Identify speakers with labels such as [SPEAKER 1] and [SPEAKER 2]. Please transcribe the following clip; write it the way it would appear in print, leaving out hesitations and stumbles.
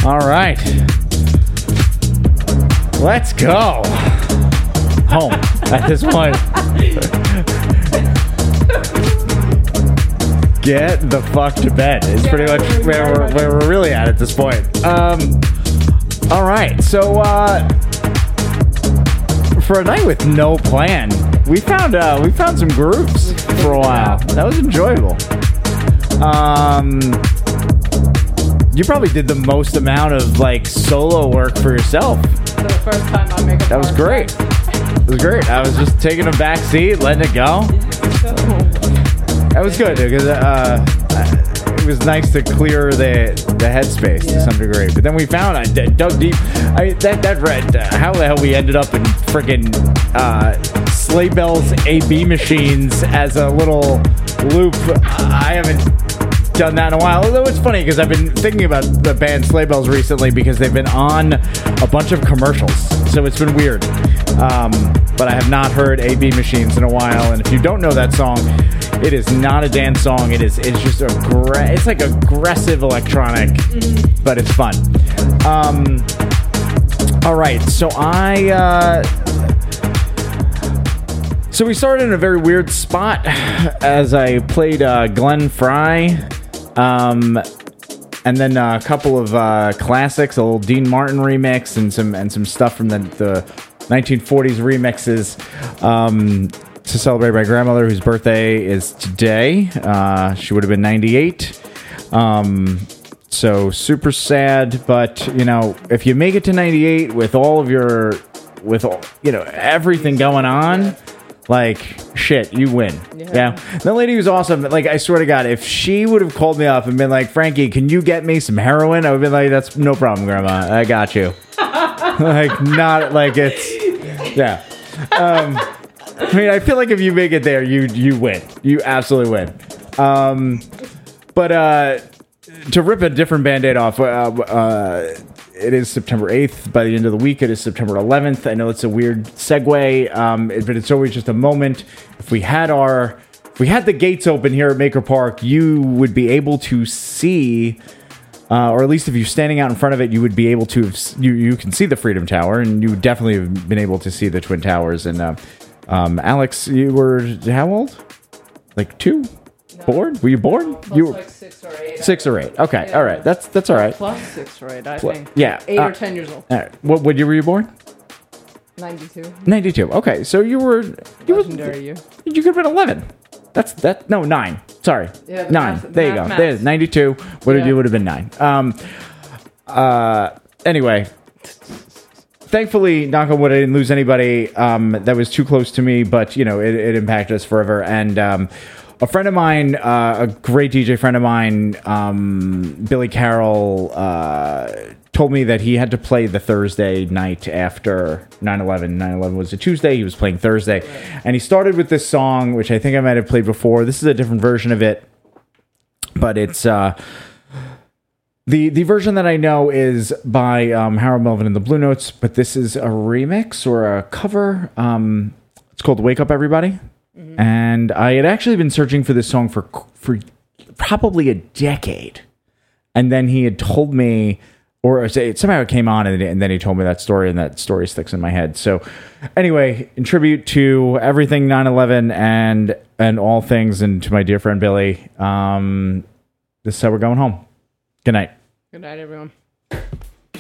[SPEAKER 1] All right. Let's go. Home at this point. Get the fuck to bed is pretty much where we're really at this point. All right. So for a night with no plan, we found some grooves for a while. That was enjoyable. You probably did the most amount of like solo work for yourself.
[SPEAKER 2] For the first time I make a
[SPEAKER 1] That was great. It was great. I was just taking a back seat, letting it go. That was good because it was nice to clear the headspace to some degree. But then we found I dug deep. That read how the hell we ended up in freaking Sleigh Bells AB machines as a little loop. I haven't done that in a while. Although it's funny because I've been thinking about the band Sleigh Bells recently because they've been on a bunch of commercials. So it's been weird. But I have not heard AB Machines in a while. And if you don't know that song, it is not a dance song. It's just it's like aggressive electronic, but it's fun. All right, so so we started in a very weird spot as I played Glenn Frey, and then a couple of classics, a little Dean Martin remix, and some stuff from the 1940s remixes to celebrate my grandmother, whose birthday is today. She would have been 98. So super sad, but if you make it to 98 with everything going on, like shit, you win. Yeah. That lady was awesome. Like, I swear to God, if she would have called me up and been like, Frankie, can you get me some heroin? I would have been like, that's no problem, Grandma. I got you. Like, not like it's, yeah. I mean, I feel like if you make it there, you win. You absolutely win. But to rip a different Band-Aid off, it is September 8th. By the end of the week, it is September 11th. I know it's a weird segue, but it's always just a moment. If we had the gates open here at Maker Park, you would be able to see, or at least if you're standing out in front of it, you would be able to, you can see the Freedom Tower, and you would definitely have been able to see the Twin Towers. And Alex, you were how old? Like 2? No. Born? Were you born? You were
[SPEAKER 2] like 6 or 8.
[SPEAKER 1] 6 or 8. Okay, yeah. All right. That's all right.
[SPEAKER 2] Plus 6 or 8, I think.
[SPEAKER 1] Yeah,
[SPEAKER 2] 8 or 10 years old.
[SPEAKER 1] All right. What year were you born?
[SPEAKER 2] 92.
[SPEAKER 1] 92. Okay, so you were
[SPEAKER 2] legendary year.
[SPEAKER 1] You could have been 11. No, 9. Sorry,
[SPEAKER 2] yeah,
[SPEAKER 1] 9. There you go. There's 92. You would have been 9. Anyway. Thankfully, knock on wood, I didn't lose anybody that was too close to me, but it impacted us forever. And a friend of mine, a great DJ friend of mine, Billy Carroll, told me that he had to play the Thursday night after 9/11. 9/11 was a Tuesday. He was playing Thursday. Right. And he started with this song, which I think I might have played before. This is a different version of it, but it's... The version that I know is by Harold Melvin and the Blue Notes, but this is a remix or a cover. It's called Wake Up Everybody. Mm-hmm. And I had actually been searching for this song for probably a decade. And then he had told me, or somehow it came on, and then he told me that story, and that story sticks in my head. So anyway, in tribute to everything 9/11 and all things, and to my dear friend Billy, this is how we're going home. Good night.
[SPEAKER 2] Good night, everyone.